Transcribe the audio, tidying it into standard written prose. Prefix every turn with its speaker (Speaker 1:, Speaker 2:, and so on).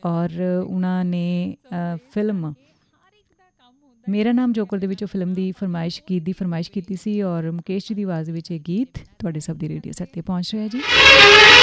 Speaker 1: ਔਰ ਉਹਨਾਂ ਨੇ ਫਿਲਮ ਮੇਰਾ ਨਾਮ ਜੋਕਰ ਦੇ ਵਿੱਚੋਂ ਫਿਲਮ ਦੀ ਗੀਤ ਦੀ ਫਰਮਾਇਸ਼ ਕੀਤੀ ਸੀ, ਔਰ ਮੁਕੇਸ਼ ਜੀ ਦੀ ਆਵਾਜ਼ ਵਿੱਚ ਇਹ ਗੀਤ ਤੁਹਾਡੇ ਸਭ ਦੀ ਰੇਡੀਓ ਸੈਟ 'ਤੇ ਪਹੁੰਚ ਰਿਹਾ ਜੀ।